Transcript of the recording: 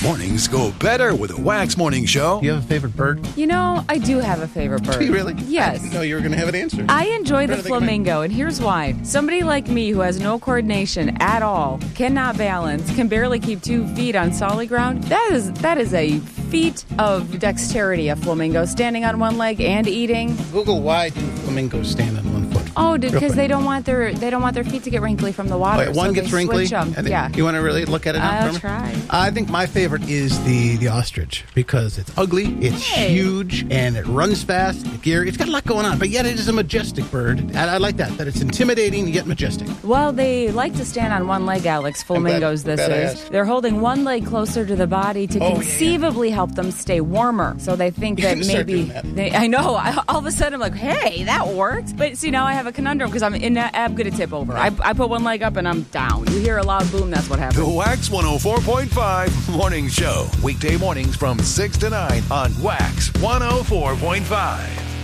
Mornings go better with a Wax Morning Show. Do you have a favorite bird? You know, I do have a favorite bird. Do you really? Yes. I didn't know you were going to have an answer. I enjoy the Trying to think of flamingo, and here's why. Somebody like me who has no coordination at all, cannot balance, can barely keep 2 feet on solid ground, that is a feat of dexterity, a flamingo standing on one leg and eating. Google, why do flamingos stand on one foot? Oh, because quick. they don't want their feet to get wrinkly from the water. Oh, one so gets they wrinkly? switch 'em. I think- Yeah. You want to really look at it now? I'll for me? try. I think my favorite is the ostrich because it's ugly, it's Hey. huge, and it runs fast. It's got a lot going on, but yet it is a majestic bird. And I like that it's intimidating yet majestic. Well, they like to stand on one leg, Alex. Flamingos, I'm this glad I is. asked. They're holding one leg closer to the body to Oh, yeah. conceivably help them stay warmer. So they think You that can start maybe... doing that. I know. All of a sudden, I'm like, hey, that worked. But see, now I have a conundrum because I'm going to tip over. I put one leg up and I'm down. You hear a loud boom, that's what happens. The Wax 104.5 Morning Show. Weekday mornings from 6 to 9 on Wax 104.5.